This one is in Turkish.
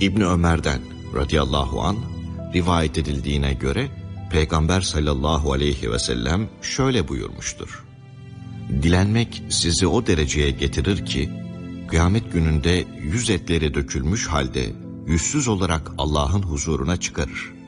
İbni Ömer'den radıyallahu an rivayet edildiğine göre Peygamber sallallahu aleyhi ve sellem şöyle buyurmuştur: dilenmek sizi o dereceye getirir ki kıyamet gününde yüz etleri dökülmüş halde yüzsüz olarak Allah'ın huzuruna çıkarır.